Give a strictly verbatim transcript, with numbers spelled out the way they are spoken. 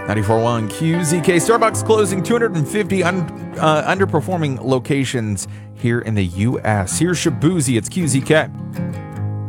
ninety-four point one Q Z K. Starbucks closing two hundred fifty un, uh, underperforming locations here in the U S. Here's Shaboozey. It's Q Z K.